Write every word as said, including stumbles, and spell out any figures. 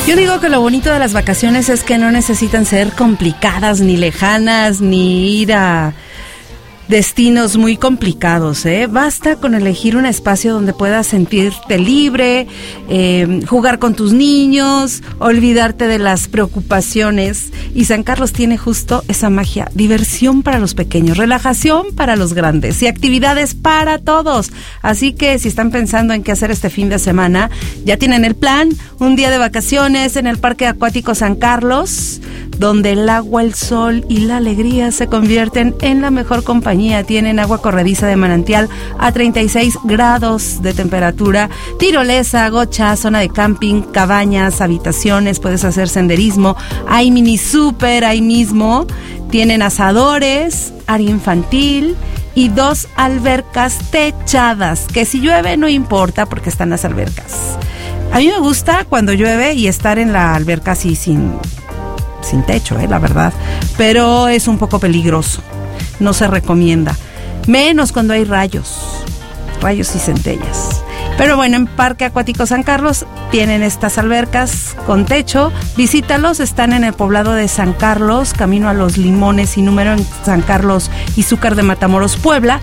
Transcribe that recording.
Yo digo que lo bonito de las vacaciones es que no necesitan ser complicadas ni lejanas ni ir a destinos muy complicados, ¿eh? Basta con elegir un espacio donde puedas sentirte libre, eh, jugar con tus niños, olvidarte de las preocupaciones. Y San Carlos tiene justo esa magia: diversión para los pequeños, relajación para los grandes y actividades para todos. Así que si están pensando en qué hacer este fin de semana, ya tienen el plan: un día de vacaciones en el Parque Acuático San Carlos, donde el agua, el sol y la alegría se convierten en la mejor compañía. Tienen agua corrediza de manantial a treinta y seis grados de temperatura, tirolesa, gocha, zona de camping, cabañas, habitaciones, puedes hacer senderismo, hay mini súper ahí mismo, tienen asadores, área infantil y dos albercas techadas, que si llueve no importa porque están las albercas. A mí me gusta cuando llueve y estar en la alberca así sin, sin techo, eh, la verdad, pero es un poco peligroso. No se recomienda, menos cuando hay rayos, rayos y centellas. Pero bueno, en Parque Acuático San Carlos tienen estas albercas con techo. Visítalos, están en el poblado de San Carlos, camino a Los Limones y número en San Carlos Izúcar de Matamoros, Puebla.